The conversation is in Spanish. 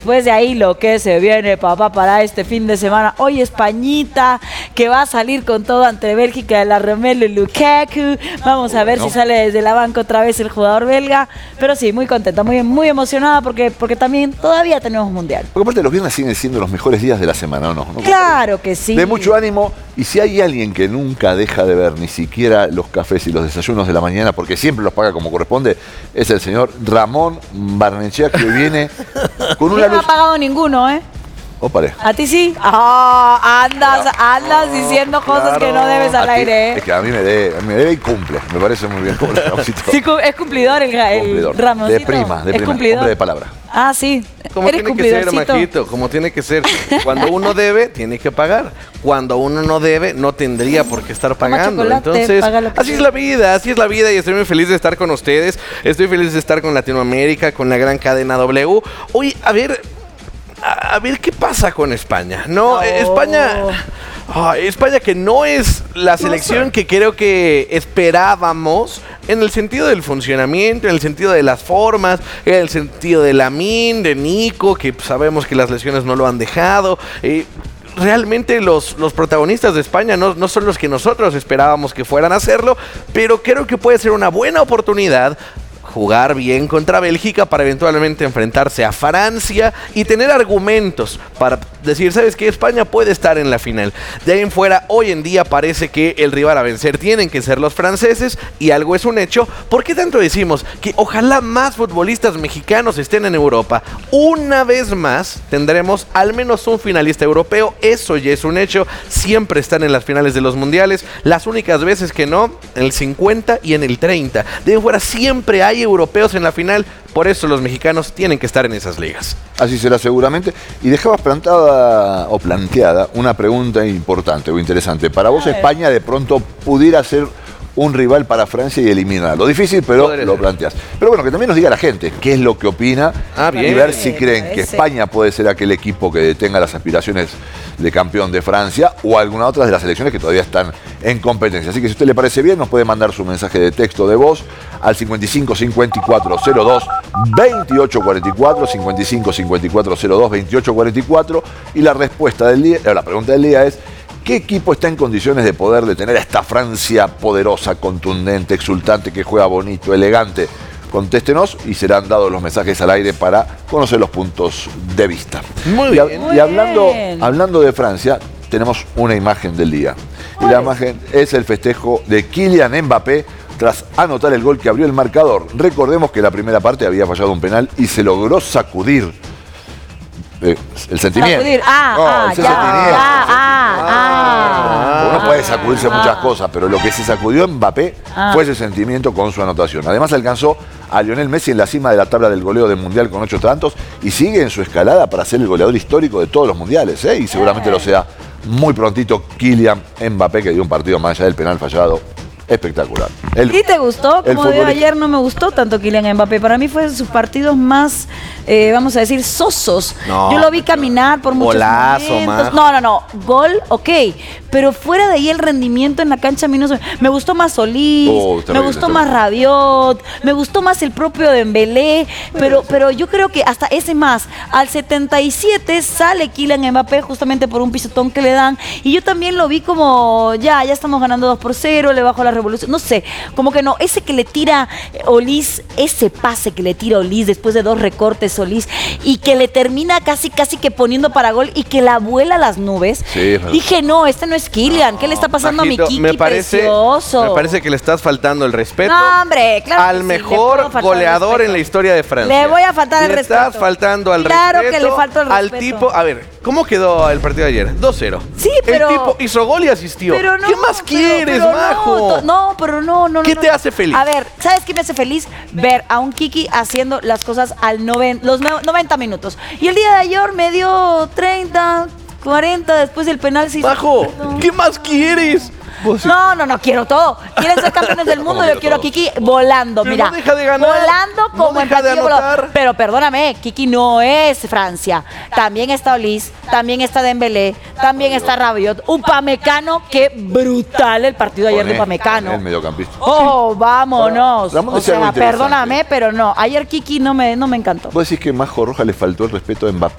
Después de ahí lo que se viene, papá, para este fin de semana. Hoy Españita, que va a salir con todo ante Bélgica de la Romelu Lukaku. Vamos a ver si sale desde la banca otra vez el jugador belga. Pero sí, muy contenta, muy emocionada porque también todavía tenemos mundial. Porque aparte los viernes siguen siendo los mejores días de la semana, ¿o no? Claro que sí. De mucho ánimo. Y si hay alguien que nunca deja de ver ni siquiera los cafés y los desayunos de la mañana, porque siempre los paga como corresponde, es el señor Ramón Barnechea, que viene con una luz. No ha pagado ninguno, ¿eh? Opare. ¿A ti sí? Andas diciendo cosas que no debes al aire, ¿eh? Es que a mí me debe y cumple. Me parece muy bien. Sí, es cumplidor el Ramoncito. De prima, cumplidor. Hombre de palabra. Ah, sí. Como tiene que ser, Majito, como tiene que ser. Cuando uno debe, tiene que pagar. Cuando uno no debe, no tendría por qué estar pagando. Entonces, así es la vida y estoy muy feliz de estar con ustedes. Estoy feliz de estar con Latinoamérica, con la gran cadena W. Hoy, a ver qué pasa con España. No. España que no es la selección que creo que esperábamos en el sentido del funcionamiento, en el sentido de las formas, en el sentido de Lamine, de Nico, que sabemos que las lesiones no lo han dejado. Realmente los protagonistas de España no son los que nosotros esperábamos que fueran a hacerlo, pero creo que puede ser una buena oportunidad jugar bien contra Bélgica para eventualmente enfrentarse a Francia y tener argumentos para decir, ¿sabes qué? España puede estar en la final. De ahí en fuera, hoy en día parece que el rival a vencer tienen que ser los franceses y algo es un hecho. ¿Por qué tanto decimos que ojalá más futbolistas mexicanos estén en Europa? Una vez más tendremos al menos un finalista europeo. Eso ya es un hecho. Siempre están en las finales de los mundiales. Las únicas veces que no, en el 50 y en el 30. De ahí en fuera siempre hay europeos en la final, por eso los mexicanos tienen que estar en esas ligas. Así será seguramente. Y dejabas planteada una pregunta importante o interesante. Para vos España de pronto pudiera ser un rival para Francia y eliminarlo. Difícil, pero lo planteas. Pero bueno, que también nos diga la gente qué es lo que opina y ver si creen que España puede ser aquel equipo que detenga las aspiraciones de campeón de Francia o alguna otra de las selecciones que todavía están en competencia. Así que si a usted le parece bien, nos puede mandar su mensaje de texto de voz al 55 54 02 28 44, 55 54 02 28 44, y la respuesta del día, la pregunta del día es: ¿qué equipo está en condiciones de poder detener a esta Francia poderosa, contundente, exultante, que juega bonito, elegante? Contéstenos y serán dados los mensajes al aire para conocer los puntos de vista. Muy bien. Y hablando de Francia, tenemos una imagen del día. Y la imagen es el festejo de Kylian Mbappé tras anotar el gol que abrió el marcador. Recordemos que la primera parte había fallado un penal y se logró sacudir el sentimiento. Uno puede sacudirse muchas cosas, pero lo que se sacudió Mbappé fue ese sentimiento con su anotación. Además alcanzó a Lionel Messi en la cima de la tabla del goleo del Mundial con 8 tantos y sigue en su escalada para ser el goleador histórico de todos los mundiales, y seguramente lo sea muy prontito Kylian Mbappé, que dio un partido más allá del penal fallado espectacular. ¿Y te gustó? Como de ayer no me gustó tanto Kylian Mbappé. Para mí fue de sus partidos más, vamos a decir, sosos. Yo lo vi caminar por muchos momentos. No. Gol, ok. Pero fuera de ahí el rendimiento en la cancha a mí no se... Me gustó más Solís, me gustó más Rabiot, me gustó más el propio Dembélé, pero yo creo que hasta ese más. Al 77 sale Kylian Mbappé justamente por un pisotón que le dan. Y yo también lo vi como, ya estamos ganando 2-0, le bajo la revolución. No sé, como que no. Ese que le tira Olís, ese pase que le tira Olís después de 2 recortes Olís y que le termina casi que poniendo para gol y que la vuela a las nubes. Sí, dije, no, este no es Kylian. ¿Qué le está pasando, Majito, a mi Kiki precioso? Me parece que le estás faltando el respeto al mejor goleador en la historia de Francia. Le voy a faltar el respeto. Le estás faltando al respeto. Claro que le falta el respeto. Al tipo, a ver, ¿cómo quedó el partido de ayer? 2-0. Sí, pero... El tipo hizo gol y asistió. ¿Qué más quieres, Majo? No. ¿Qué te hace feliz? A ver, ¿sabes qué me hace feliz? Ver a un Kiki haciendo las cosas los 90 minutos. Y el día de ayer me dio 30, 40, después del penal. Majo, ¿qué más quieres? No, quiero todo. Quieren ser campeones del mundo, yo quiero a Kiki volando, pero mira. no deja de ganar, volando como no en deja de platillo anotar. volador. Pero perdóname, Kiki no es Francia. También está Olise, también está Dembélé, también está Rabiot. Upamecano, qué brutal el partido de ayer de Upamecano. El mediocampista. Oh, vámonos. Ramón O decía algo sea, interesante. perdóname, pero no. Ayer Kiki no me encantó. ¿Vos decís que Majo Roja le faltó el respeto a Mbappé?